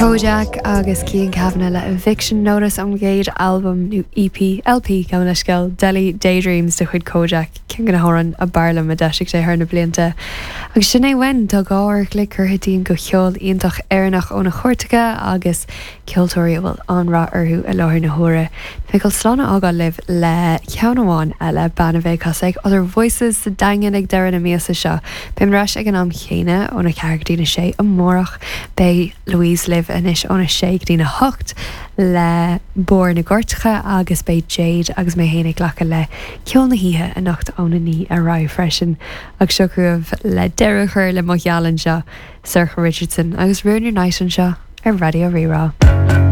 Kojak agus Cian Kavanagh le Eviction Notice an géad album new EP LP gan le skill Delhi Daydreams de chuid Kojak cin gan horan a barlam a deisiigh sé thar na blianta. Agus sin é wen do gáir glicurthaín go cheol ionintach airnach ó na chuirrtacha agus ceoltóirí bhfuil anrá orthú a láthir na huaire. Ficail slána ága libh le ceann eile banna bheith casaigh other voices sa daingan ag deireadh na míosa seo. Bim reis ag an am chéine ó na cearcdaína sé an mórach bé Louise live inis óna séig dína hocht le bór na gortacha agus bé Jade agus mé hénig lecha le ceol na híthe a nacht óna ní a rá freisin agus seocrúh le deireachar le mohealan seo Sercha Richardson agus Ruúnar Night an seo ar Radio Rirá.